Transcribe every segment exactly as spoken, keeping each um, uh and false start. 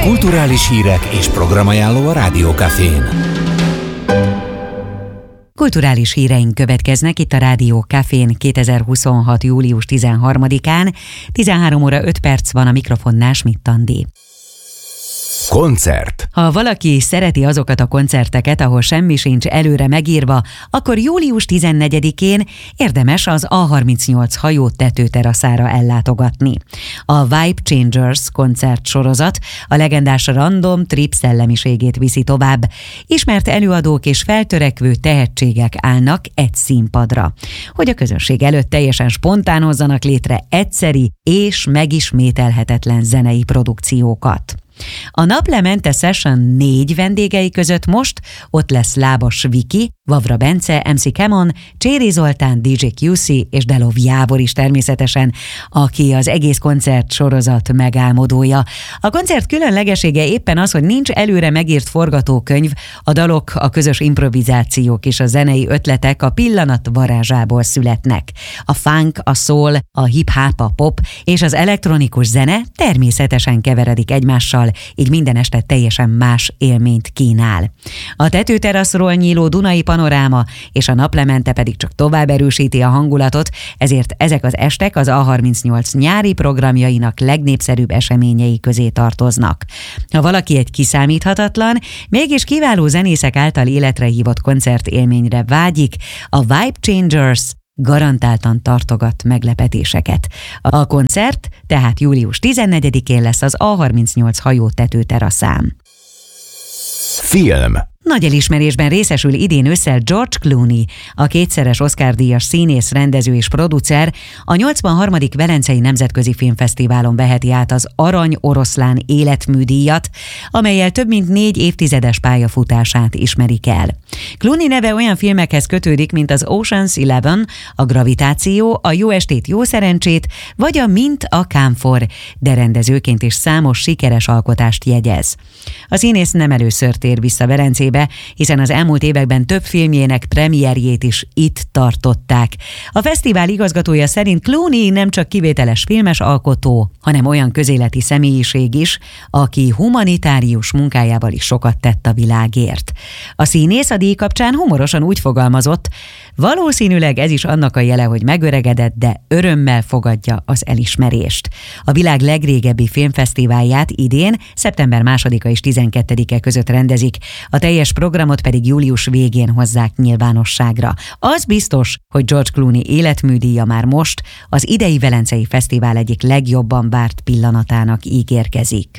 Kulturális hírek és programajánló a Rádiókafén. Kulturális híreink következnek itt a Rádiókafén kétezer-huszonhat. július tizenharmadikán. tizenhárom óra öt perc van, a mikrofonnál Schmidt Andi. Koncert. Ha valaki szereti azokat a koncerteket, ahol semmi sincs előre megírva, akkor július tizennegyedikén érdemes az á harmincnyolc hajó tetőteraszára ellátogatni. A Vibe Changers koncertsorozat a legendás Random Trip szellemiségét viszi tovább. Ismert előadók és feltörekvő tehetségek állnak egy színpadra, hogy a közönség előtt teljesen spontán hozzanak létre egyszeri és megismételhetetlen zenei produkciókat. A Naplemente Session négy vendégei között most ott lesz Lábas Viki, Vavra Bence, em cé Kemon, Cséri Zoltán, dé dzsé kú cé és Delov Jábor is természetesen, aki az egész koncert sorozat megálmodója. A koncert különlegesége éppen az, hogy nincs előre megírt forgatókönyv, a dalok, a közös improvizációk és a zenei ötletek a pillanat varázsából születnek. A funk, a soul, a hip-hop, a pop és az elektronikus zene természetesen keveredik egymással, így minden este teljesen más élményt kínál. A tetőteraszról nyíló Dunai panoráma és a Naplemente pedig csak tovább erősíti a hangulatot, ezért ezek az estek az á harmincnyolc nyári programjainak legnépszerűbb eseményei közé tartoznak. Ha valaki egy kiszámíthatatlan, mégis kiváló zenészek által életre hívott koncertélményre vágyik, a Vibe Changers garantáltan tartogat meglepetéseket. A koncert tehát július tizennegyedikén lesz az á harmincnyolc hajó tetőteraszán. Film. Nagy elismerésben részesül idén ősszel George Clooney, a kétszeres Oscar-díjas színész, rendező és producer, a nyolcvanharmadik Velencei Nemzetközi Filmfesztiválon veheti át az Arany Oroszlán életműdíjat, amellyel több mint négy évtizedes pályafutását ismerik el. Clooney neve olyan filmekhez kötődik, mint az Ocean's Eleven, a Gravitáció, a Jó estét, jó szerencsét, vagy a Mint a kámfor, de rendezőként is számos sikeres alkotást jegyez. A színész nem először tér vissza Velencébe, hiszen az elmúlt években több filmjének premierjét is itt tartották. A fesztivál igazgatója szerint Clooney nem csak kivételes filmes alkotó, hanem olyan közéleti személyiség is, aki humanitárius munkájával is sokat tett a világért. A színész a díj kapcsán humorosan úgy fogalmazott: valószínűleg ez is annak a jele, hogy megöregedett, de örömmel fogadja az elismerést. A világ legrégebbi filmfesztiválját idén szeptember másodika és tizenkettedike között rendezik, a teljes programot pedig július végén hozzák nyilvánosságra. Az biztos, hogy George Clooney életműdíja már most az idei Velencei Fesztivál egyik legjobban várt pillanatának ígérkezik.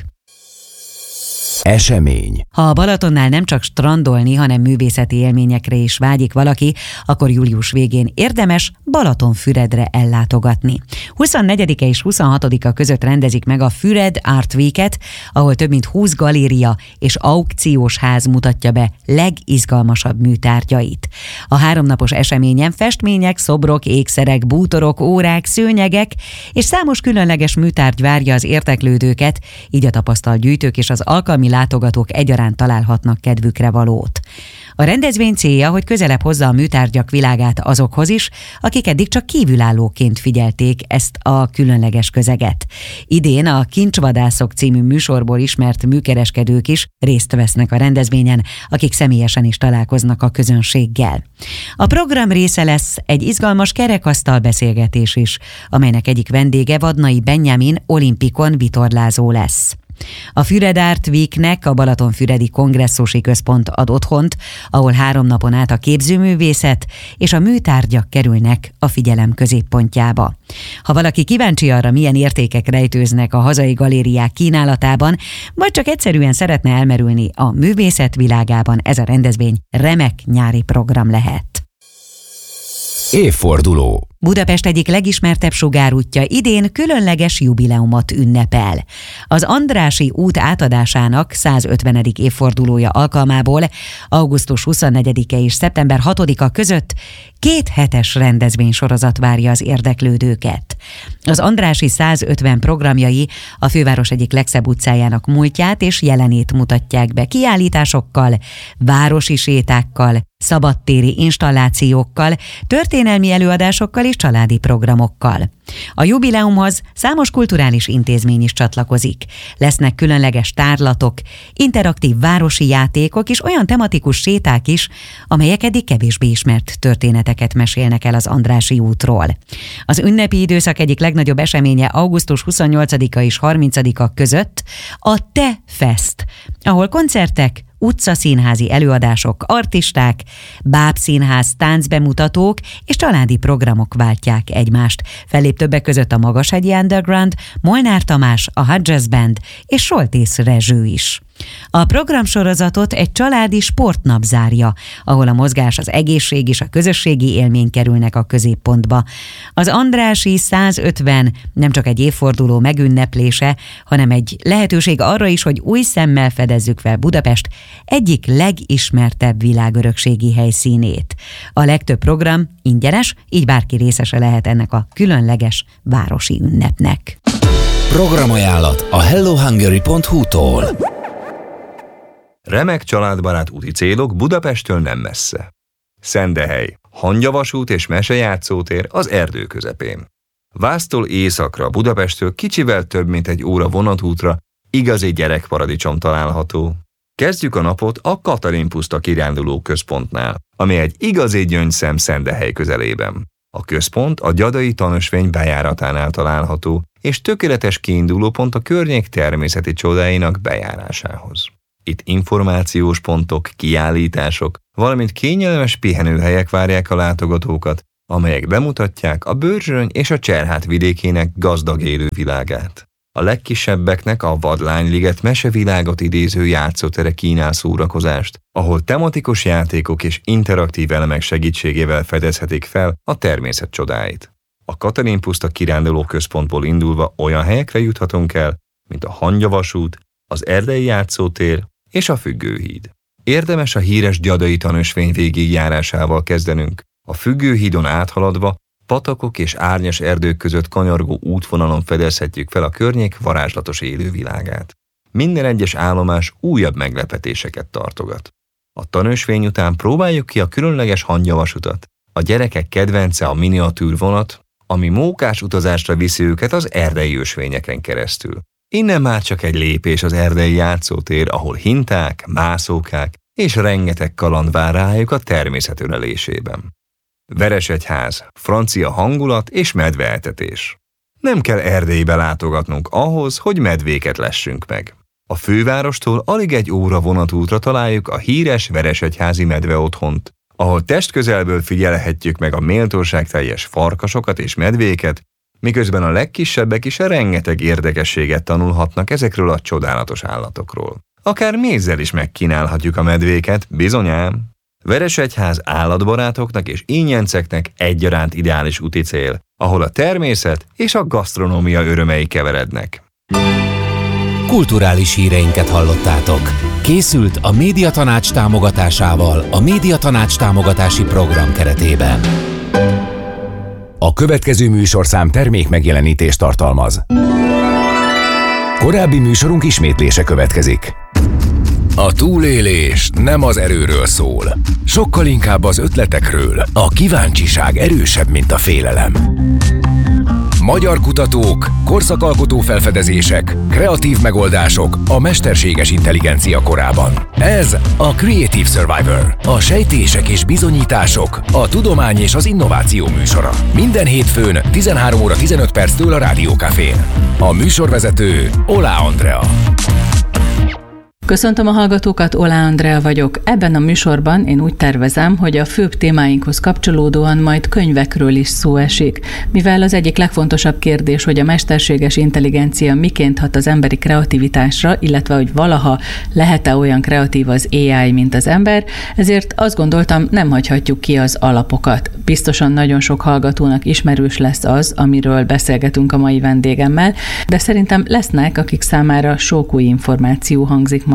Esemény. Ha a Balatonnál nem csak strandolni, hanem művészeti élményekre is vágyik valaki, akkor július végén érdemes Balatonfüredre ellátogatni. huszonnegyedike és huszonhatodika között rendezik meg a Füred Art Week-et, ahol több mint húsz galéria és aukciós ház mutatja be legizgalmasabb műtárgyait. A háromnapos eseményen festmények, szobrok, ékszerek, bútorok, órák, szőnyegek és számos különleges műtárgy várja az érdeklődőket, így a tapasztalt gyűjtők és az alkalmi látogatók egyaránt találhatnak kedvükre valót. A rendezvény célja, hogy közelebb hozza a műtárgyak világát azokhoz is, akik eddig csak kívülállóként figyelték ezt a különleges közeget. Idén a Kincsvadászok című műsorból ismert műkereskedők is részt vesznek a rendezvényen, akik személyesen is találkoznak a közönséggel. A program része lesz egy izgalmas kerekasztal beszélgetés is, amelynek egyik vendége Vadnai Benjamin olimpikon vitorlázó lesz. A Füred Art Weeknek a Balatonfüredi Kongresszusi Központ ad otthont, ahol három napon át a képzőművészet és a műtárgyak kerülnek a figyelem középpontjába. Ha valaki kíváncsi arra, milyen értékek rejtőznek a hazai galériák kínálatában, vagy csak egyszerűen szeretne elmerülni a művészet világában, ez a rendezvény remek nyári program lehet. Évforduló. Budapest egyik legismertebb sugárútja idén különleges jubileumot ünnepel. Az Andrássy út átadásának százötvenedik évfordulója alkalmából augusztus huszonnegyedike és szeptember hatodika között két hetes rendezvénysorozat várja az érdeklődőket. Az Andrássy százötven programjai a főváros egyik legszebb utcájának múltját és jelenét mutatják be kiállításokkal, városi sétákkal szabadtéri installációkkal, történelmi előadásokkal és családi programokkal. A jubileumhoz számos kulturális intézmény is csatlakozik. Lesznek különleges tárlatok, interaktív városi játékok és olyan tematikus séták is, amelyek eddig kevésbé ismert történeteket mesélnek el az Andrássy útról. Az ünnepi időszak egyik legnagyobb eseménye augusztus huszonnyolcadika és harmincadika között a Te Fest, ahol koncertek, utcaszínházi előadások, artisták, bábszínház, táncbemutatók és családi programok váltják egymást. Fellép többek között a Magashegyi Underground, Molnár Tamás, a Hot Jazz Band és Soltész Rezső is. A programsorozatot egy családi sportnap zárja, ahol a mozgás, az egészség és a közösségi élmény kerülnek a középpontba. Az Andrássy százötven nem csak egy évforduló megünneplése, hanem egy lehetőség arra is, hogy új szemmel fedezzük fel Budapest egyik legismertebb világörökségi helyszínét. A legtöbb program ingyenes, így bárki részese lehet ennek a különleges városi ünnepnek. Programajánlat a hello hungary pont hu-tól. Remek családbarát úti célok Budapesttől nem messze. Szendehely, hangyavasút és mesejátszótér az erdő közepén. Vásztól északra, Budapesttől kicsivel több mint egy óra vonatútra igazi gyerekparadicsom található. Kezdjük a napot a Katalin puszta kiránduló központnál, ami egy igazi gyöngyszem Szendehely közelében. A központ a Gyadai Tanösvény bejáratánál található, és tökéletes kiindulópont a környék természeti csodáinak bejárásához. Itt információs pontok, kiállítások, valamint kényelmes pihenőhelyek várják a látogatókat, amelyek bemutatják a Börzsöny és a Cserhát vidékének gazdag élővilágát. A legkisebbeknek a Vadlányliget mesevilágot idéző játszótere kínál szórakozást, ahol tematikus játékok és interaktív elemek segítségével fedezhetik fel a természet csodáit. A Katalin puszta kiránduló központból indulva olyan helyekre juthatunk el, mint a Hangyavasút, az Erdei játszótér és a Függőhíd. Érdemes a híres Gyadai Tanösvény végigjárásával kezdenünk. A Függőhídon áthaladva patakok és árnyas erdők között kanyargó útvonalon fedezhetjük fel a környék varázslatos élővilágát. Minden egyes állomás újabb meglepetéseket tartogat. A tanösvény után próbáljuk ki a különleges hangyavasutat. A gyerekek kedvence a miniatűr vonat, ami mókás utazásra viszi őket az erdei ösvényeken keresztül. Innen már csak egy lépés az erdei játszótér, ahol hinták, mászókák és rengeteg kaland vár rájuk a természet ölelésében. Veresegyház, francia hangulat és medveetetés. Nem kell Erdélybe látogatnunk ahhoz, hogy medvéket lessünk meg. A fővárostól alig egy óra vonatútra találjuk a híres Veresegyházi medveotthont, ahol testközelből figyelhetjük meg a méltóságteljes farkasokat és medvéket, miközben a legkisebbek is rengeteg érdekességet tanulhatnak ezekről a csodálatos állatokról. Akár mézzel is megkínálhatjuk a medvéket, bizonyám. Veresegyház állatbarátoknak és ínyenceknek egyaránt ideális úti cél, ahol a természet és a gasztronómia örömei keverednek. Kulturális híreinket hallottátok. Készült a Médiatanács támogatásával a Médiatanács támogatási program keretében. A következő műsorszám termék megjelenítést tartalmaz. Korábbi műsorunk ismétlése következik. A túlélés nem az erőről szól, sokkal inkább az ötletekről. A kíváncsiság erősebb, mint a félelem. Magyar kutatók, korszakalkotó felfedezések, kreatív megoldások a mesterséges intelligencia korában. Ez a Creative Survivor, a sejtések és bizonyítások, a tudomány és az innováció műsora. Minden hétfőn tizenhárom óra tizenöt perctől a Rádió Cafén. A műsorvezető Oláh Andrea. Köszöntöm a hallgatókat, Oláh Andrea vagyok. Ebben a műsorban én úgy tervezem, hogy a főbb témáinkhoz kapcsolódóan majd könyvekről is szó esik, mivel az egyik legfontosabb kérdés, hogy a mesterséges intelligencia miként hat az emberi kreativitásra, illetve hogy valaha lehet-e olyan kreatív az á i, mint az ember, ezért azt gondoltam, nem hagyhatjuk ki az alapokat. Biztosan nagyon sok hallgatónak ismerős lesz az, amiről beszélgetünk a mai vendégemmel, de szerintem lesznek, akik számára sok új információ hangzik majd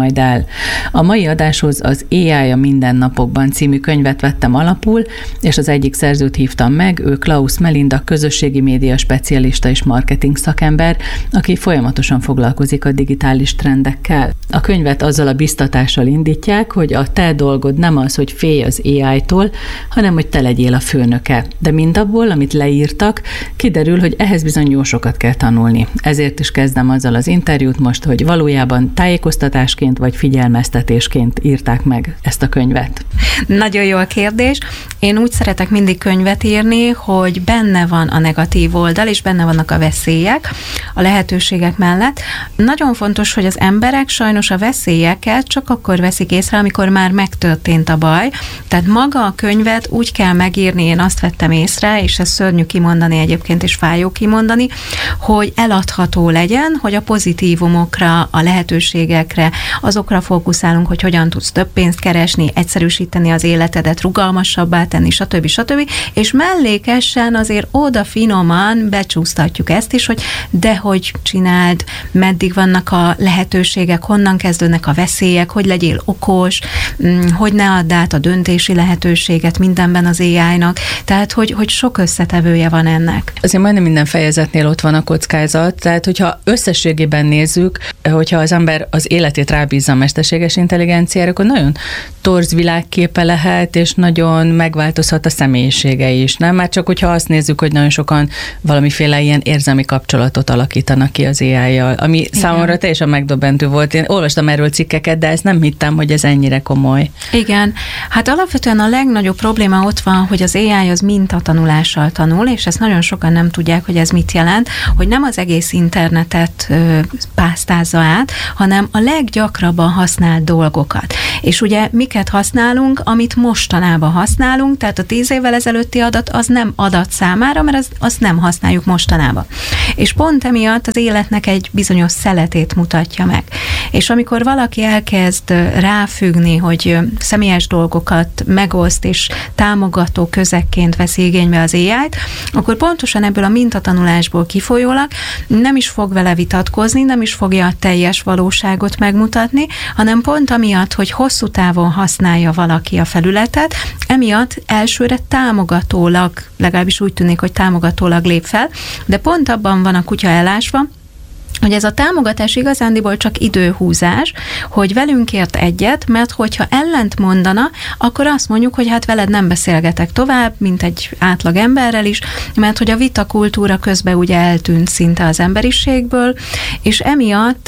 majd el. A mai adáshoz az á i a mindennapokban című könyvet vettem alapul, és az egyik szerzőt hívtam meg, ő Klaus Melinda, közösségi média specialista és marketing szakember, aki folyamatosan foglalkozik a digitális trendekkel. A könyvet azzal a biztatással indítják, hogy a te dolgod nem az, hogy félj az á i-tól, hanem hogy te legyél a főnöke. De mindabból, amit leírtak, kiderül, hogy ehhez bizony jó sokat kell tanulni. Ezért is kezdem azzal az interjút most, hogy valójában tájékoztatásként vagy figyelmeztetésként írták meg ezt a könyvet. Nagyon jó a kérdés. Én úgy szeretek mindig könyvet írni, hogy benne van a negatív oldal, és benne vannak a veszélyek, a lehetőségek mellett. Nagyon fontos, hogy az emberek sajnos a veszélyeket csak akkor veszik észre, amikor már megtörtént a baj. Tehát maga a könyvet úgy kell megírni, én azt vettem észre, és ez szörnyű kimondani egyébként, és fájó kimondani, hogy eladható legyen, hogy a pozitívumokra, a lehetőségekre, azokra fókuszálunk, hogy hogyan tudsz több pénzt keresni, egyszerűsíteni az életedet, rugalmasabbá tenni, stb. stb. És mellékesen azért oda finoman becsúsztatjuk ezt is, hogy de hogy csináld, meddig vannak a lehetőségek, honnan kezdődnek a veszélyek, hogy legyél okos, hogy ne add át a döntési lehetőséget mindenben az á i-nak, tehát hogy, hogy sok összetevője van ennek. Azért majdnem minden fejezetnél ott van a kockázat, tehát hogyha összességében nézzük, hogyha az ember az életét rábízza a mesterséges intelligenciára, akkor nagyon torz világképe lehet, és nagyon megváltozhat a személyisége is, nem? Már csak hogyha azt nézzük, hogy nagyon sokan valamiféle ilyen érzelmi kapcsolatot alakítanak ki az á i-jal, ami igen, számomra teljesen megdöbbentő volt. Én olvastam erről cikkeket, de ezt nem hittem, hogy ez ennyire komoly. Igen. Hát alapvetően a legnagyobb probléma ott van, hogy az á i az mintatanulással tanul, és ezt nagyon sokan nem tudják, hogy ez mit jelent, hogy nem az egész internetet ö, pásztázza át, hanem a leggyakrabban használt dolgokat. És ugye miket használunk, amit mostanában használunk, tehát a tíz évvel ezelőtti adat az nem adat számára, mert az, azt nem használjuk mostanában. És pont emiatt az életnek egy bizonyos szeletét mutatja meg. És amikor valaki elkezd ráfüggni, hogy személyes dolgokat megoszt és támogató közekként veszi igénybe az á i-t, akkor pontosan ebből a mintatanulásból kifolyólag nem is fog vele vitatkozni, nem is fogja a teljes valóságot megmutatni, hanem pont amiatt, hogy hosszú távon használja valaki a felületet, emiatt elsőre támogatólag, legalábbis úgy tűnik, hogy támogatólag lép fel, de pont abban van a kutya elásva, hogy ez a támogatás igazándiból csak időhúzás, hogy velünk ért egyet, mert hogyha ellent mondana, akkor azt mondjuk, hogy hát veled nem beszélgetek tovább, mint egy átlag emberrel is, mert hogy a vitakultúra közben ugye eltűnt szinte az emberiségből, és emiatt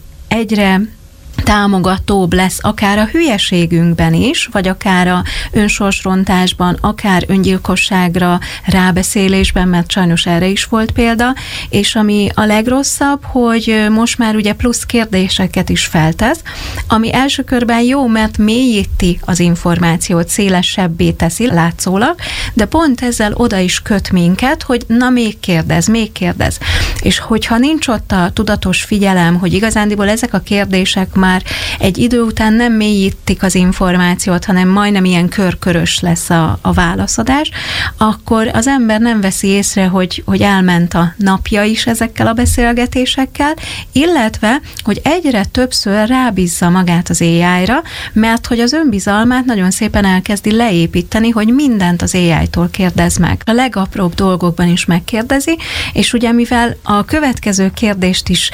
egyre támogatóbb lesz akár a hülyeségünkben is, vagy akár a önsorsrontásban, akár öngyilkosságra, rábeszélésben, mert sajnos erre is volt példa, és ami a legrosszabb, hogy most már ugye plusz kérdéseket is feltesz, ami első körben jó, mert mélyíti az információt, szélesebbé teszi látszólag, de pont ezzel oda is köt minket, hogy na még kérdez, még kérdez. És hogyha nincs ott a tudatos figyelem, hogy igazándiból ezek a kérdések már egy idő után nem mélyítik az információt, hanem majdnem ilyen körkörös lesz a, a válaszadás, akkor az ember nem veszi észre, hogy, hogy elment a napja is ezekkel a beszélgetésekkel, illetve, hogy egyre többször rábízza magát az á i-ra, mert hogy az önbizalmát nagyon szépen elkezdi leépíteni, hogy mindent az á i-tól kérdez meg. A legapróbb dolgokban is megkérdezi, és ugye mivel a következő kérdést is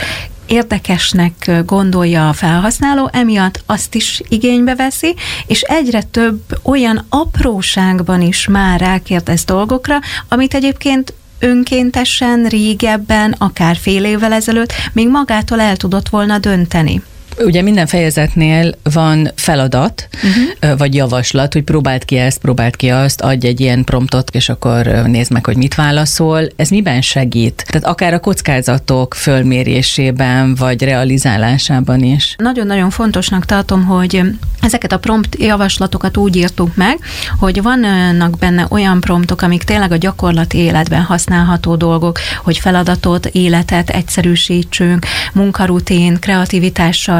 érdekesnek gondolja a felhasználó, emiatt azt is igénybe veszi, és egyre több olyan apróságban is már rákérdez dolgokra, amit egyébként önkéntesen, régebben, akár fél évvel ezelőtt még magától el tudott volna dönteni. Ugye minden fejezetnél van feladat, uh-huh. vagy javaslat, hogy próbáld ki ezt, próbáld ki azt, adj egy ilyen promptot, és akkor nézd meg, hogy mit válaszol. Ez miben segít? Tehát akár a kockázatok fölmérésében, vagy realizálásában is. Nagyon-nagyon fontosnak tartom, hogy ezeket a prompt javaslatokat úgy írtuk meg, hogy vannak benne olyan promptok, amik tényleg a gyakorlati életben használható dolgok, hogy feladatot, életet egyszerűsítsünk, munkarutin, kreativitás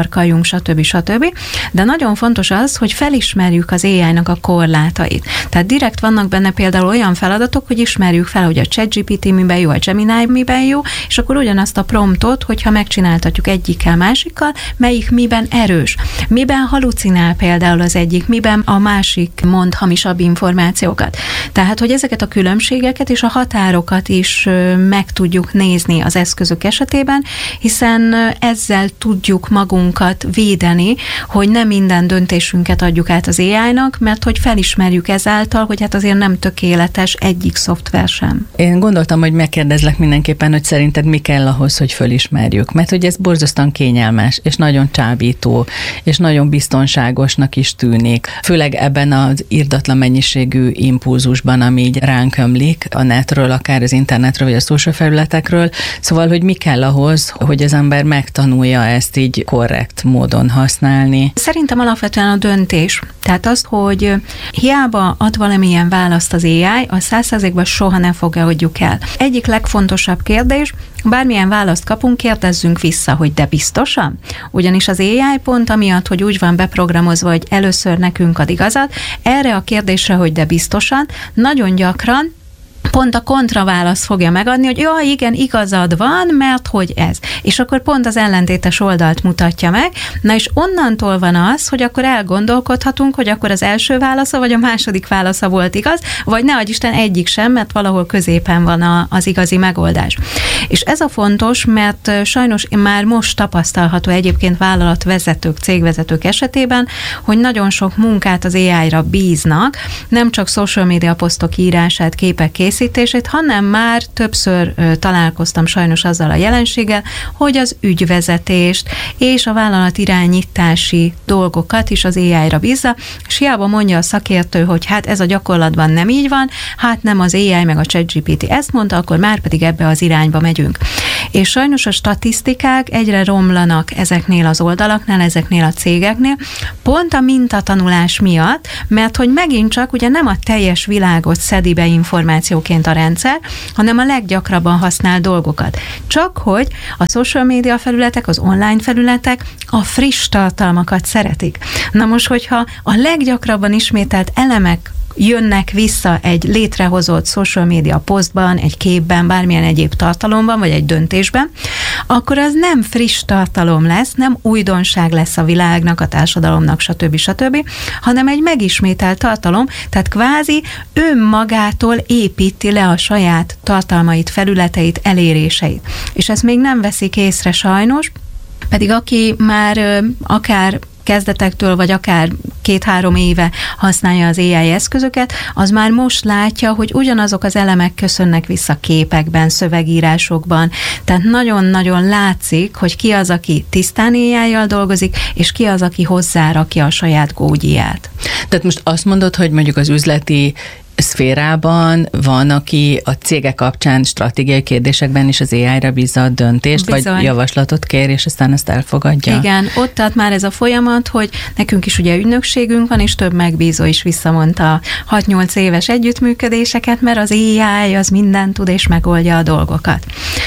sarkaljunk, stb. stb. De nagyon fontos az, hogy felismerjük az á í-nak a korlátait. Tehát direkt vannak benne például olyan feladatok, hogy ismerjük fel, hogy a ChatGPT miben jó, a Gemini miben jó, és akkor ugyanazt a promptot, hogyha megcsináltatjuk egyikkel, másikkal, melyik miben erős. Miben halucinál például az egyik, miben a másik mond hamisabb információkat. Tehát, hogy ezeket a különbségeket és a határokat is meg tudjuk nézni az eszközök esetében, hiszen ezzel tudjuk magunkat védeni, hogy nem minden döntésünket adjuk át az á í-nak, mert hogy felismerjük ezáltal, hogy hát azért nem tökéletes egyik szoftver sem. Én gondoltam, hogy megkérdezlek mindenképpen, hogy szerinted mi kell ahhoz, hogy fölismerjük, mert hogy ez borzasztóan kényelmes, és nagyon csábító, és nagyon biztonságosnak is tűnik. Főleg ebben az irdatlan mennyiségű impulzusban, ami így ránk ömlik a netről, akár az internetről, vagy a social felületekről. Szóval, hogy mi kell ahhoz, hogy az ember megtanulja ezt így korrekt módon használni. Szerintem alapvetően a döntés. Tehát az, hogy hiába ad valamilyen választ az á í, a száz százalékban soha nem fogadjuk el. Egyik legfontosabb kérdés, bármilyen választ kapunk, kérdezzünk vissza, hogy de biztosan? Ugyanis az á í pont amiatt, hogy úgy van beprogramozva, hogy először nekünk ad igazat, erre a kérdésre, hogy de biztosan, nagyon gyakran pont a kontraválaszt fogja megadni, hogy ja, igen, igazad van, mert hogy ez. És akkor pont az ellentétes oldalt mutatja meg. Na és onnantól van az, hogy akkor elgondolkodhatunk, hogy akkor az első válasza, vagy a második válasza volt igaz, vagy ne adj Isten egyik sem, mert valahol középen van a, az igazi megoldás. És ez a fontos, mert sajnos már most tapasztalható egyébként vállalatvezetők, cégvezetők esetében, hogy nagyon sok munkát az á í-ra bíznak, nem csak social media posztok írását, képek készítését, hanem már többször ö, találkoztam sajnos azzal a jelenséggel, hogy az ügyvezetést és a vállalat irányítási dolgokat is az á í-ra bízza, és hiába mondja a szakértő, hogy hát ez a gyakorlatban nem így van, hát nem az á í meg a ChatGPT ezt mondta, akkor már pedig ebbe az irányba megyünk. És sajnos a statisztikák egyre romlanak ezeknél az oldalaknál, ezeknél a cégeknél, pont a mintatanulás miatt, mert hogy megint csak ugye nem a teljes világot szedi be információként a rendszer, hanem a leggyakrabban használ dolgokat. Csak hogy a social media felületek, az online felületek a friss tartalmakat szeretik. Na most, hogyha a leggyakrabban ismételt elemek jönnek vissza egy létrehozott social media posztban, egy képben, bármilyen egyéb tartalomban, vagy egy döntésben, akkor az nem friss tartalom lesz, nem újdonság lesz a világnak, a társadalomnak, stb. stb., hanem egy megismételt tartalom, tehát kvázi önmagától építi le a saját tartalmait, felületeit, eléréseit. És ezt még nem veszik észre sajnos, pedig aki már akár kezdetektől, vagy akár két-három éve használja az á í eszközöket, az már most látja, hogy ugyanazok az elemek köszönnek vissza képekben, szövegírásokban, tehát nagyon-nagyon látszik, hogy ki az, aki tisztán á í-jal dolgozik, és ki az, aki hozzárakja a saját gógyiját. Tehát most azt mondod, hogy mondjuk az üzleti szférában van, aki a cégek kapcsán stratégiai kérdésekben is az á í-ra bízza a döntést, Bizony. vagy javaslatot kér, és aztán ezt elfogadja. Igen, ott tart már ez a folyamat, hogy nekünk is ugye ügynökségünk van, és több megbízó is visszamondta a hat-nyolc éves együttműködéseket, mert az á í az mindent tud, és megoldja a dolgokat.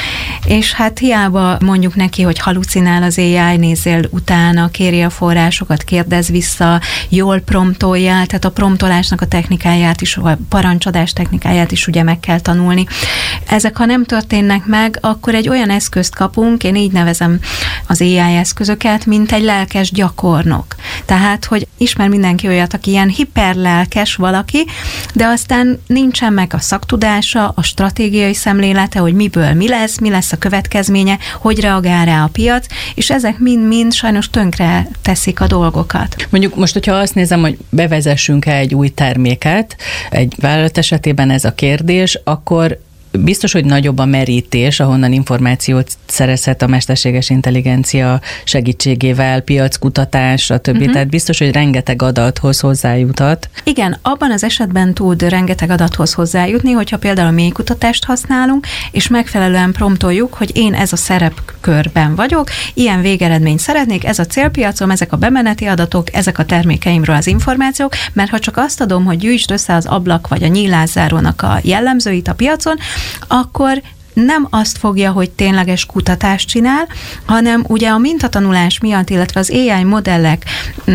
És hát hiába mondjuk neki, hogy halucinál az á í, nézzél utána, kéri a forrásokat, kérdez vissza, jól promptolja, tehát a promptolásnak a technikáját is, a parancsadás technikáját is ugye meg kell tanulni. Ezek, ha nem történnek meg, akkor egy olyan eszközt kapunk, én így nevezem az á í eszközöket, mint egy lelkes gyakornok. Tehát, hogy ismer mindenki olyat, aki ilyen hiperlelkes valaki, de aztán nincsen meg a szaktudása, a stratégiai szemlélete, hogy miből mi lesz, mi lesz a következménye, hogy reagál rá a piac, és ezek mind-mind sajnos tönkre teszik a dolgokat. Mondjuk most, hogyha azt nézem, hogy bevezessünk el egy új terméket, egy vállalat esetében ez a kérdés, akkor biztos, hogy nagyobb a merítés, ahonnan információt szerezhet a mesterséges intelligencia segítségével, piackutatás, stb. Uh-huh. Tehát biztos, hogy rengeteg adathoz hozzájutat. Igen, abban az esetben tud rengeteg adathoz hozzájutni, hogyha például a mélykutatást használunk, és megfelelően promptoljuk, hogy én ez a szerepkörben vagyok, ilyen végeredményt szeretnék, ez a célpiacom, ezek a bemeneti adatok, ezek a termékeimről az információk, mert ha csak azt adom, hogy gyűjtsd össze az ablak vagy a nyílászárónak a jellemzőit a piacon, akkor nem azt fogja, hogy tényleges kutatást csinál, hanem ugye a mintatanulás miatt, illetve az á i modellek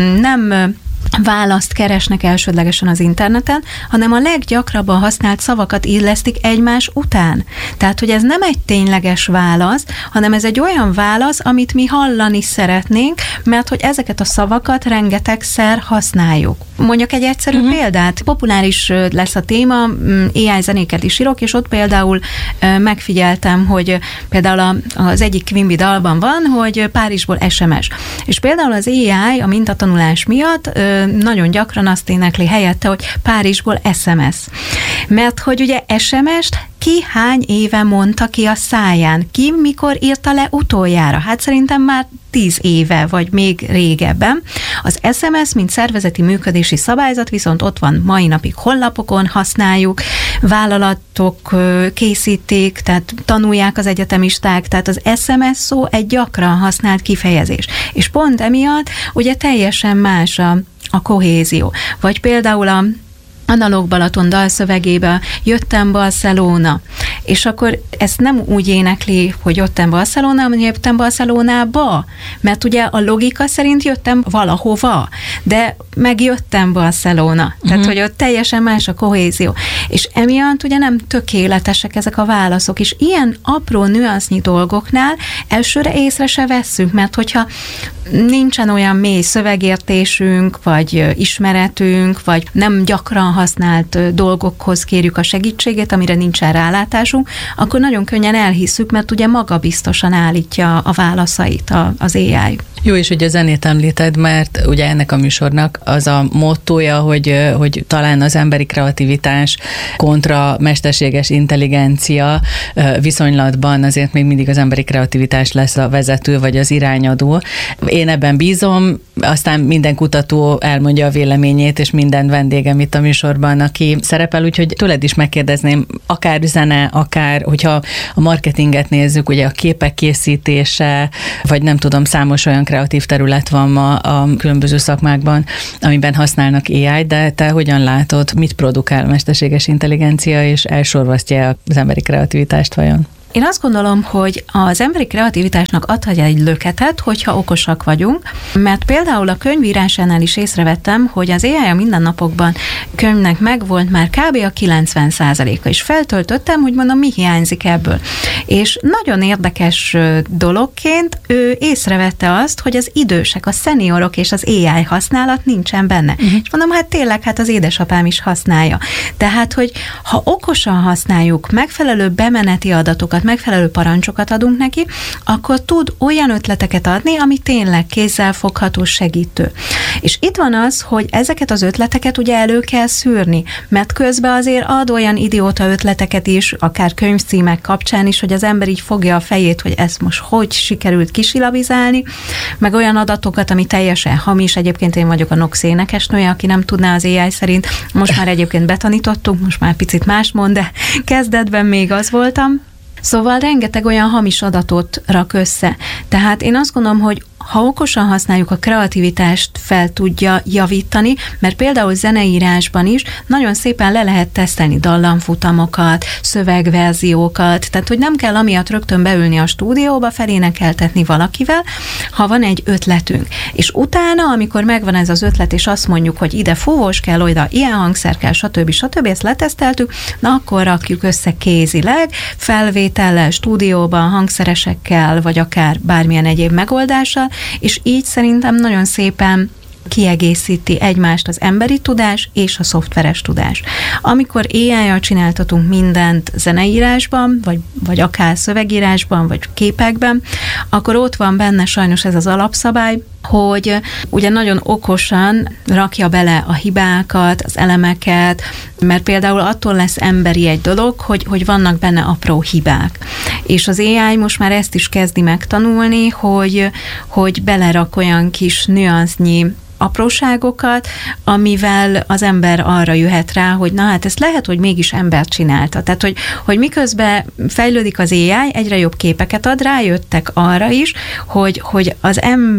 nem választ keresnek elsődlegesen az interneten, hanem a leggyakrabban használt szavakat illesztik egymás után. Tehát, hogy ez nem egy tényleges válasz, hanem ez egy olyan válasz, amit mi hallani szeretnénk, mert hogy ezeket a szavakat rengetegszer használjuk. Mondjuk egy egyszerű uh-huh. példát. Populáris lesz a téma, á i zenéket is írok, és ott például megfigyeltem, hogy például az egyik Quimby dalban van, hogy Párizsból es em es. És például az á i a mintatanulás miatt nagyon gyakran azt énekli helyette, hogy Párizsból es em es. Mert hogy ugye es em est ki hány éve mondta ki a száján? Ki mikor írta le utoljára? Hát szerintem már tíz éve, vagy még régebben. Az es em es, mint szervezeti működési szabályzat, viszont ott van mai napig honlapokon, használjuk, vállalatok készítik, tehát tanulják az egyetemisták, tehát az es em es szó egy gyakran használt kifejezés. És pont emiatt ugye teljesen más a, a kohézió. Vagy például a Analóg Balaton dalszövegébe jöttem Barcelona, és akkor ezt nem úgy énekli, hogy jöttem Barcelona, hanem jöttem Barcelonába, mert ugye a logika szerint jöttem valahova, de megjöttem Barcelona, uh-huh. tehát hogy ott teljesen más a kohézió. És emiatt ugye nem tökéletesek ezek a válaszok, és ilyen apró nüansznyi dolgoknál elsőre észre se vesszünk, mert hogyha nincsen olyan mély szövegértésünk, vagy ismeretünk, vagy nem gyakran használt dolgokhoz kérjük a segítségét, amire nincsen rálátásunk, akkor nagyon könnyen elhisszük, mert ugye magabiztosan állítja a válaszait az á i. Jó, és ugye a zenét említed, mert ugye ennek a műsornak az a mottója, hogy, hogy talán az emberi kreativitás kontra mesterséges intelligencia viszonylatban azért még mindig az emberi kreativitás lesz a vezető, vagy az irányadó. Én ebben bízom, aztán minden kutató elmondja a véleményét, és minden vendégem itt a műsorban, aki szerepel, úgyhogy tőled is megkérdezném, akár zene, akár, hogyha a marketinget nézzük, ugye a képek készítése, vagy nem tudom, számos olyan kreatív terület van ma a különböző szakmákban, amiben használnak á i, de te hogyan látod, mit produkál a mesterséges intelligencia, és elsorvasztja az emberi kreativitást vajon? Én azt gondolom, hogy az emberi kreativitásnak adhatja egy löketet, hogyha okosak vagyunk, mert például a könyvírásánál is észrevettem, hogy az á i a mindennapokban könyvnek megvolt már kb. A kilencven százaléka, és feltöltöttem, hogy mondom, mi hiányzik ebből. És nagyon érdekes dologként ő észrevette azt, hogy az idősek, a szeniorok és az á i használat nincsen benne. Uh-huh. És mondom, hát tényleg, hát az édesapám is használja. Tehát, hogy ha okosan használjuk, megfelelő bemeneti adatokat, megfelelő parancsokat adunk neki, akkor tud olyan ötleteket adni, ami tényleg kézzelfogható, segítő. És itt van az, hogy ezeket az ötleteket ugye elő kell szűrni, mert közben azért ad olyan idióta ötleteket is, akár könyvcímek kapcsán is, hogy az ember így fogja a fejét, hogy ezt most hogy sikerült kisilabizálni, meg olyan adatokat, ami teljesen hamis. Egyébként én vagyok a Nox énekesnője, aki nem tudná az á i szerint. Most már egyébként betanítottuk, most már picit más mond, de kezdetben még az voltam. Szóval rengeteg olyan hamis adatot rak össze. Tehát én azt gondolom, hogy ha okosan használjuk, a kreativitást fel tudja javítani, mert például zeneírásban is nagyon szépen le lehet tesztelni dallamfutamokat, szövegverziókat, tehát hogy nem kell amiatt rögtön beülni a stúdióba, felénekeltetni valakivel, ha van egy ötletünk. És utána, amikor megvan ez az ötlet, és azt mondjuk, hogy ide fúvós kell, oda ilyen hangszer kell, stb. stb. Ezt leteszteltük, na akkor rakjuk össze kézileg, felvétellel, stúdióban, hangszeresekkel, vagy akár bármilyen egyéb megoldással, és így szerintem nagyon szépen kiegészíti egymást az emberi tudás és a szoftveres tudás. Amikor á i-jal csináltatunk mindent zeneírásban, vagy, vagy akár szövegírásban, vagy képekben, akkor ott van benne sajnos ez az alapszabály, hogy ugye nagyon okosan rakja bele a hibákat, az elemeket, mert például attól lesz emberi egy dolog, hogy, hogy vannak benne apró hibák. És az á i most már ezt is kezdi megtanulni, hogy, hogy belerak olyan kis nüansznyi apróságokat, amivel az ember arra jöhet rá, hogy na hát ezt lehet, hogy mégis ember csinálta. Tehát, hogy, hogy miközben fejlődik az á i, egyre jobb képeket ad, rájöttek arra is, hogy, hogy az emberi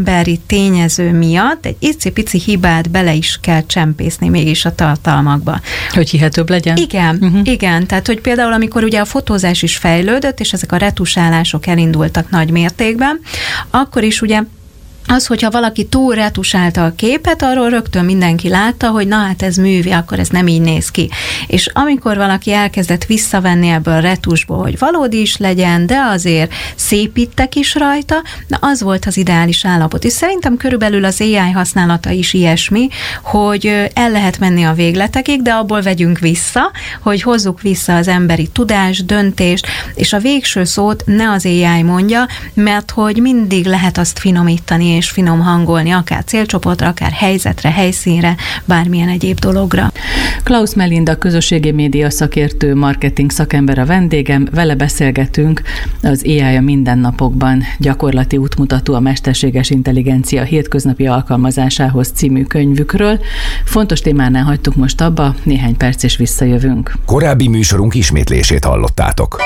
tényező miatt egy icipici hibát bele is kell csempészni mégis a tartalmakba. Hogy hihetőbb legyen? Igen, uh-huh. igen. Tehát, hogy például amikor ugye a fotózás is fejlődött, és ezek a retusálások elindultak nagy mértékben, akkor is ugye az, hogyha valaki túl retusálta a képet, arról rögtön mindenki látta, hogy na hát ez művi, akkor ez nem így néz ki. És amikor valaki elkezdett visszavenni ebből a retusból, hogy valódi is legyen, de azért szépítek is rajta, na az volt az ideális állapot. És szerintem körülbelül az á i használata is ilyesmi, hogy el lehet menni a végletekig, de abból vegyünk vissza, hogy hozzuk vissza az emberi tudást, döntést, és a végső szót ne az á i mondja, mert hogy mindig lehet azt finomítani, és finom hangolni, akár célcsoportra, akár helyzetre, helyszínre, bármilyen egyéb dologra. Klaus Melinda, közösségi média szakértő, marketing szakember a vendégem, vele beszélgetünk az á i a mindennapokban, gyakorlati útmutató a mesterséges intelligencia hétköznapi alkalmazásához című könyvükről. Fontos témánál hagytuk most abba, néhány perc és visszajövünk. Korábbi műsorunk ismétlését hallottátok.